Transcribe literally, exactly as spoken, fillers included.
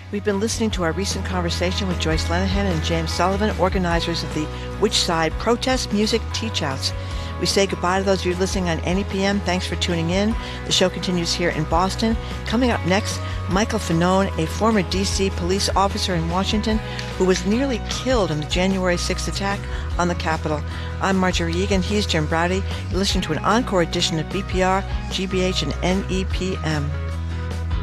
We've been listening to our recent conversation with Joyce Lenehan and James Sullivan, organizers of the Which Side Protest Music Teach-Outs. We say goodbye to those of you listening on N E P M. Thanks for tuning in. The show continues here in Boston. Coming up next, Michael Fanone, a former D C police officer in Washington who was nearly killed in the January sixth attack on the Capitol. I'm Marjorie Egan. He's Jim Browdy. You're listening to an encore edition of B P R, G B H, and N E P M.